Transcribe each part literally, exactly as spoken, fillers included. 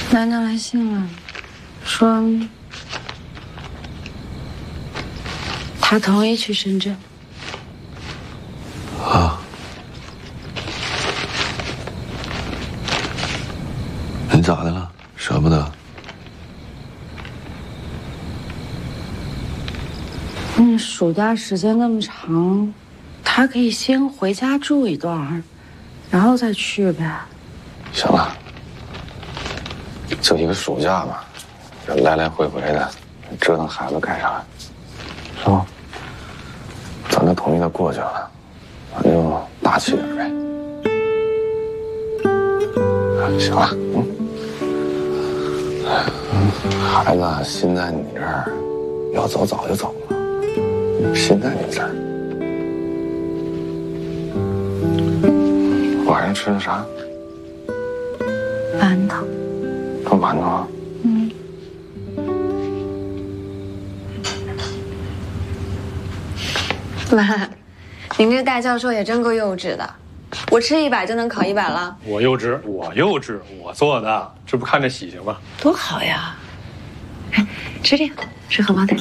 楠楠来信了，说他同意去深圳。 啊？你咋的了？舍不得？ 嗯，暑假时间那么长，他可以先回家住一段，然后再去呗。 行了。 就一个暑假嘛，这来来回回的，折腾孩子干啥？是吧？咱都同意的过去了，咱就大气点呗。行了，嗯，孩子心在你这儿，要走早就走了，心在你这儿。晚上吃的啥？ 馒头。 做馒头啊？ 嗯。 妈，您这大教授也真够幼稚的，我吃一百就能考一百了。 我幼稚，我幼稚，我做的，这不看着喜庆吗？ 多好呀！哎，吃这个，吃荷包蛋。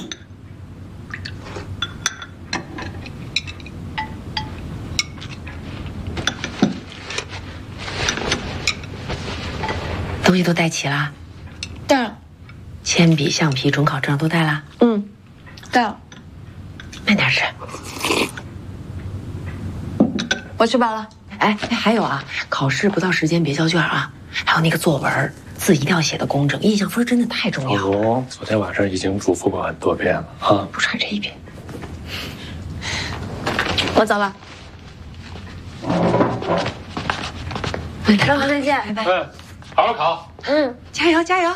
东西都带齐了， 带了。 铅笔、橡皮、准考证都带了。 嗯，带了。 慢点吃。 我吃饱了。 哎哎，还有啊，考试不到时间别交卷啊。还有那个作文，字一定要写的工整，印象分真的太重要了。 老吴，昨天晚上已经嘱咐过很多遍了啊， 不差这一遍。 我走了。张航再见，拜拜。 嗯，好好考。 嗯，加油加油。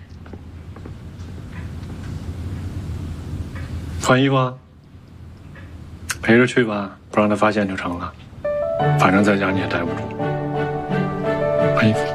换衣服啊，陪着去吧，不让他发现就成了。反正在家你也待不住。换衣服。